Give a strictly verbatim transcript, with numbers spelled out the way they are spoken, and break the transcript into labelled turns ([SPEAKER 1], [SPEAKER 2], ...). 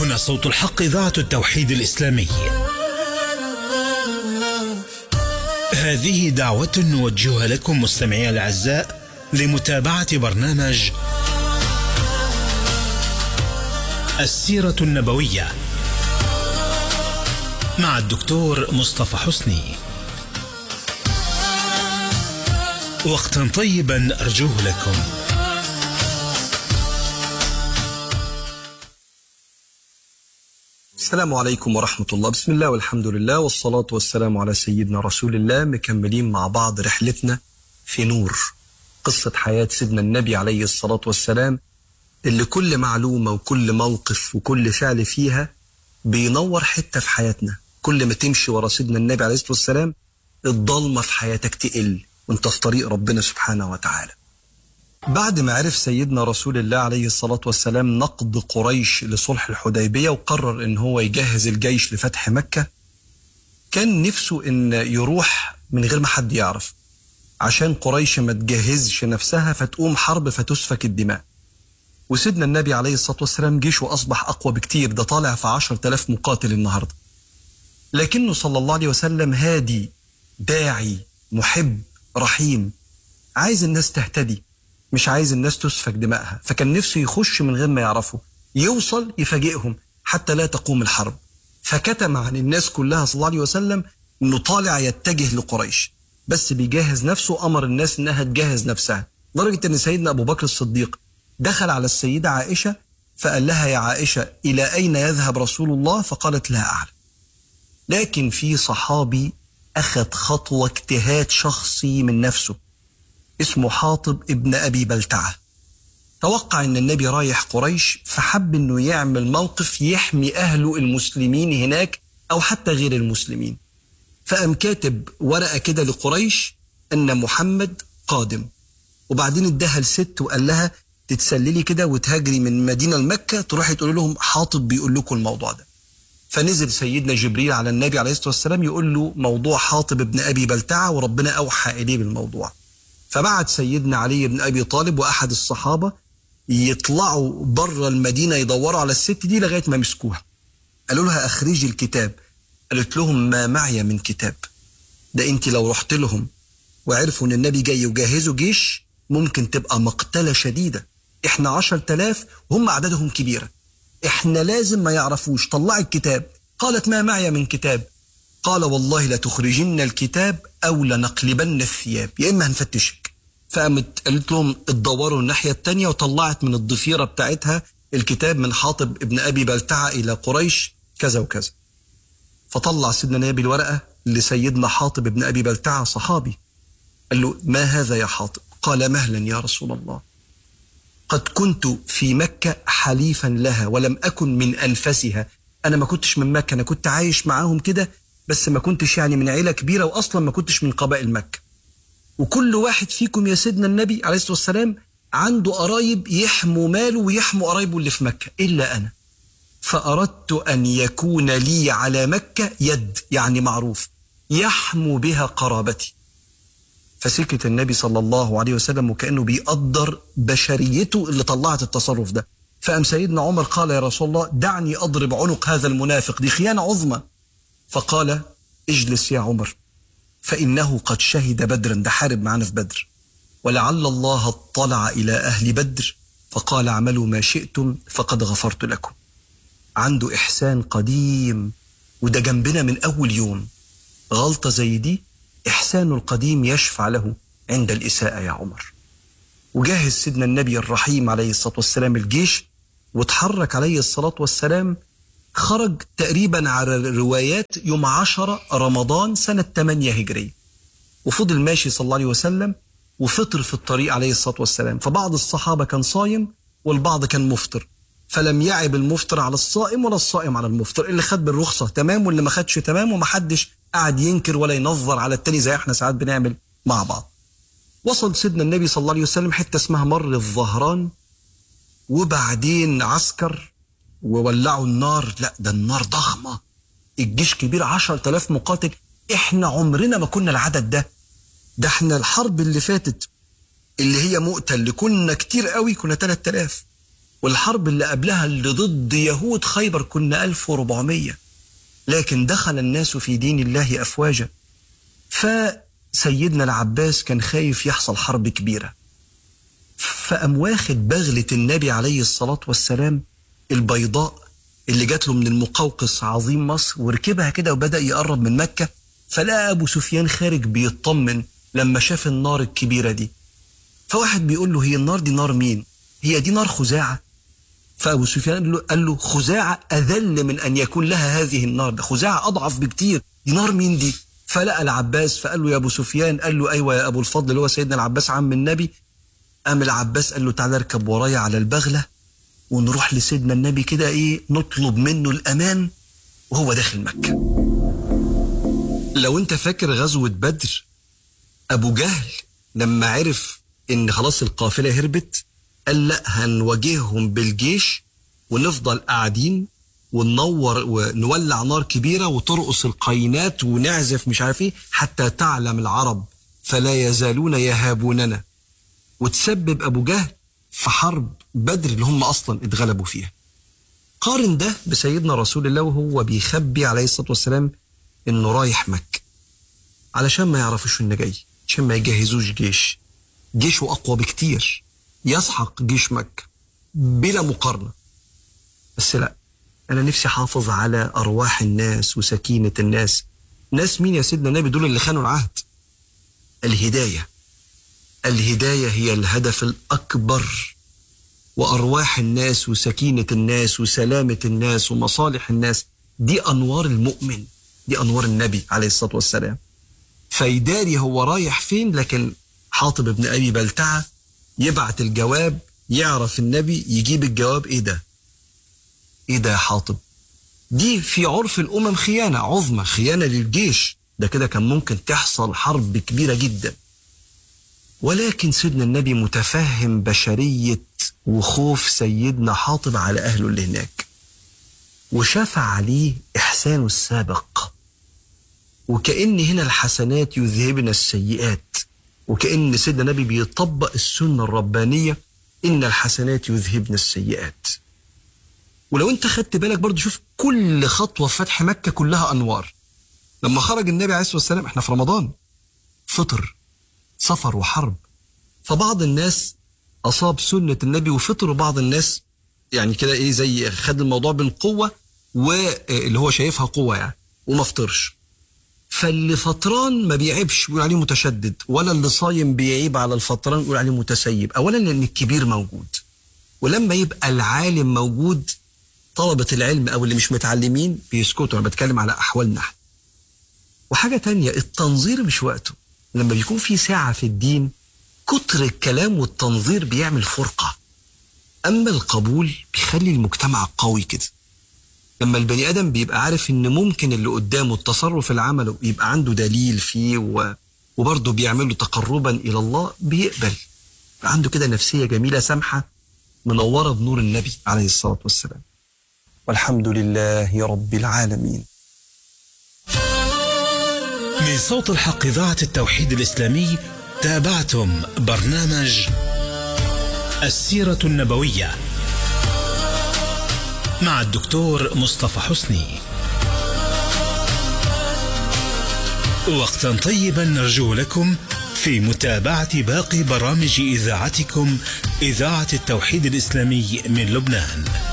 [SPEAKER 1] هنا صوت الحق، إذاعة التوحيد الإسلامي. هذه دعوة نوجهها لكم مستمعي الأعزاء لمتابعة برنامج السيرة النبوية مع الدكتور مصطفى حسني. وقتا طيبا أرجوه لكم.
[SPEAKER 2] السلام عليكم ورحمة الله. بسم الله والحمد لله والصلاة والسلام على سيدنا رسول الله. مكملين مع بعض رحلتنا في نور، قصة حياة سيدنا النبي عليه الصلاة والسلام، اللي كل معلومة وكل موقف وكل فعل فيها بينور حتة في حياتنا. كل ما تمشي ورا سيدنا النبي عليه الصلاة والسلام الضلمة في حياتك تقل وانت في طريق ربنا سبحانه وتعالى. بعد ما عرف سيدنا رسول الله عليه الصلاة والسلام نقد قريش لصلح الحديبية وقرر ان هو يجهز الجيش لفتح مكة، كان نفسه ان يروح من غير ما حد يعرف، عشان قريش ما تجهزش نفسها فتقوم حرب فتسفك الدماء. وسيدنا النبي عليه الصلاة والسلام جيشه أصبح أقوى بكتير، ده طالع في عشر تلاف مقاتل النهاردة، لكنه صلى الله عليه وسلم هادي داعي محب رحيم، عايز الناس تهتدي، مش عايز الناس تسفك دمائها. فكان نفسه يخش من غير ما يعرفوا، يوصل يفاجئهم حتى لا تقوم الحرب. فكتم عن الناس كلها صلى الله عليه وسلم انه طالع يتجه لقريش، بس بيجهز نفسه. امر الناس انها تجهز نفسها، لدرجة ان سيدنا ابو بكر الصديق دخل على السيدة عائشة فقال لها: يا عائشة، الى اين يذهب رسول الله؟ فقالت: لا اعلم. لكن في صحابي اخذ خطوة اجتهاد شخصي من نفسه، اسمه حاطب ابن أبي بلتعة. توقع أن النبي رايح قريش فحب أنه يعمل موقف يحمي أهله المسلمين هناك أو حتى غير المسلمين. فقام كاتب ورقة كده لقريش أن محمد قادم، وبعدين اداها لست وقال لها تتسللي كده وتهاجري من مدينة لمكة تروحي تقول لهم حاطب بيقول لكم الموضوع ده. فنزل سيدنا جبريل على النبي عليه الصلاة والسلام يقول له موضوع حاطب ابن أبي بلتعة، وربنا أوحى إليه بالموضوع. فبعت سيدنا علي بن أبي طالب وأحد الصحابة يطلعوا بره المدينة يدوروا على الست دي لغاية ما مسكوها. قالوا لها: أخرجي الكتاب. قالت لهم: ما معي من كتاب، ده أنت لو رحت لهم وعرفوا أن النبي جاي وجهزوا جيش ممكن تبقى مقتلة شديدة، إحنا عشر تلاف وهم عددهم كبيرة، إحنا لازم ما يعرفوش، طلعي الكتاب. قالت: ما معي من كتاب. قال: والله لتخرجن الكتاب أو لنقلبن الثياب، يا إما هنفتشك. فقامت قالت لهم اتدوروا الناحية التانية، وطلعت من الضفيرة بتاعتها الكتاب من حاطب ابن أبي بلتعة إلى قريش كذا وكذا. فطلع سيدنا النبي الورقة لسيدنا حاطب ابن أبي بلتعة صحابي، قال له: ما هذا يا حاطب؟ قال: مهلا يا رسول الله، قد كنت في مكة حليفا لها ولم أكن من أنفسها. أنا ما كنتش من مكة، أنا كنت عايش معاهم كده، بس ما كنتش يعني من عيلة كبيرة، وأصلا ما كنتش من قبائل مكة. وكل واحد فيكم يا سيدنا النبي عليه الصلاة والسلام عنده قرايب يحموا ماله ويحموا قرايبه اللي في مكة، إلا أنا. فأردت أن يكون لي على مكة يد، يعني معروف، يحمو بها قرابتي. فسكت النبي صلى الله عليه وسلم وكأنه بيقدر بشريته اللي طلعت التصرف ده. فأم سيدنا عمر قال: يا رسول الله، دعني أضرب عنق هذا المنافق، دي خيانة عظمى. فقال: اجلس يا عمر، فإنه قد شهد بدرا، ده حارب معنا في بدر، ولعل الله اطلع إلى أهل بدر فقال: اعملوا ما شئتم فقد غفرت لكم. عنده إحسان قديم، وده جنبنا من أول يوم. غلطة زي دي إحسانه القديم يشفع له عند الإساءة يا عمر. وجهز سيدنا النبي الرحيم عليه الصلاة والسلام الجيش، وتحرك عليه الصلاة والسلام. خرج تقريبا على الروايات يوم عشرة رمضان سنة ثمانية هجرية، وفضل ماشي صلى الله عليه وسلم، وفطر في الطريق عليه الصلاة والسلام. فبعض الصحابة كان صايم والبعض كان مفطر، فلم يعب المفطر على الصائم ولا الصائم على المفطر. اللي خد بالرخصة تمام واللي ما خدش تمام، ومحدش قاعد ينكر ولا ينظر على التاني زي احنا ساعات بنعمل مع بعض. وصل سيدنا النبي صلى الله عليه وسلم حتة اسمها مر الظهران، وبعدين عسكر وولعوا النار. لا ده النار ضخمة، الجيش كبير، عشر تلاف مقاتل. احنا عمرنا ما كنا العدد ده، ده احنا الحرب اللي فاتت اللي هي مؤتة اللي كنا كتير قوي كنا تلات تلاف. والحرب اللي قبلها اللي ضد يهود خيبر كنا ألف وأربعمية، لكن دخل الناس في دين الله أفواجا. فسيدنا العباس كان خايف يحصل حرب كبيرة، فقام واخد بغلة النبي عليه الصلاة والسلام البيضاء اللي جات له من المقوقس عظيم مصر، وركبها كده وبدأ يقرب من مكة. فلقى أبو سفيان خارج بيطمن لما شاف النار الكبيرة دي. فواحد بيقول له هي النار دي نار مين؟ هي دي نار خزاعة. فأبو سفيان قال له خزاعة أذل من أن يكون لها هذه النار، ده خزاعة أضعف بكتير، دي نار مين دي؟ فلقى العباس فقال له يا أبو سفيان، قال له أيوة يا أبو الفضل اللي هو سيدنا العباس عم النبي. قام العباس قال له تعالى اركب ورايا على البغلة ونروح لسيدنا النبي كده إيه نطلب منه الأمان وهو داخل مكة. لو أنت فاكر غزوة بدر، أبو جهل لما عرف إن خلاص القافلة هربت قال لا هنواجههم بالجيش ونفضل قاعدين وننور ونولع نار كبيرة وترقص القينات ونعزف مش عارف ايه حتى تعلم العرب فلا يزالون يهابوننا. وتسبب أبو جهل في حرب بدر اللي هم أصلا اتغلبوا فيها. قارن ده بسيدنا رسول الله وهو بيخبي عليه الصلاة والسلام إنه رايح مكة علشان ما يعرفوش إنه جاي، عشان ما يجهزوش جيش، جيشه أقوى بكتير يسحق جيش مكة بلا مقارنة. بس لا، أنا نفسي حافظ على أرواح الناس وسكينة الناس. ناس مين يا سيدنا النبي؟ دول اللي خانوا العهد. الهداية، الهداية هي الهدف الأكبر، وأرواح الناس وسكينة الناس وسلامة الناس ومصالح الناس دي أنوار المؤمن، دي أنوار النبي عليه الصلاة والسلام. فيداري هو رايح فين، لكن حاطب ابن أبي بلتعة يبعت الجواب، يعرف النبي يجيب الجواب. ايه ده ايه ده يا حاطب؟ دي في عرف الأمم خيانة عظمى، خيانة للجيش، ده كده كان ممكن تحصل حرب كبيرة جدا. ولكن سيدنا النبي متفهم بشرية وخوف سيدنا حاطب على أهله اللي هناك، وشفع عليه إحسانه السابق، وكأن هنا الحسنات يذهبن السيئات، وكأن سيدنا النبي بيطبق السنة الربانية إن الحسنات يذهبن السيئات. ولو انت خدت بالك برضو شوف كل خطوة في فتح مكة كلها أنوار. لما خرج النبي عليه الصلاة والسلام، احنا في رمضان، فطر سفر وحرب، فبعض الناس أصاب سنة النبي وفطر، وبعض الناس يعني كده ايه زي خد الموضوع بالقوة واللي هو شايفها قوة يعني وما فطرش. فاللي فطران ما بيعيبش بيقول عليه متشدد، ولا اللي صايم بيعيب على الفطران بيقول عليه متسيب. أولا لأن الكبير موجود، ولما يبقى العالم موجود طلبة العلم أو اللي مش متعلمين بيسكتوا. أنا بتكلم على أحوالنا. وحاجة تانية، التنظير مش وقته. لما بيكون في ساعة في الدين كتر الكلام والتنظير بيعمل فرقة، أما القبول بيخلي المجتمع قوي كده. لما البني آدم بيبقى عارف إن ممكن اللي قدامه التصرف اللي عمله يبقى عنده دليل فيه و... وبرضه بيعمله تقربا إلى الله، بيقبل، عنده كده نفسية جميلة سامحة منورة بنور النبي عليه الصلاة والسلام. والحمد لله رب العالمين.
[SPEAKER 1] من صوت الحق إذاعة التوحيد الإسلامي تابعتم برنامج السيرة النبوية مع الدكتور مصطفى حسني. وقتا طيبا نرجو لكم في متابعة باقي برامج إذاعتكم إذاعة التوحيد الإسلامي من لبنان.